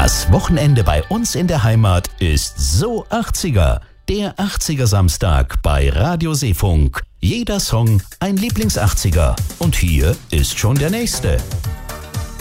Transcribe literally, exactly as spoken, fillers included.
Das Wochenende bei uns in der Heimat ist so achtziger. Der achtziger Samstag bei Radio Seefunk. Jeder Song ein Lieblings-achtziger. Und hier ist schon der nächste.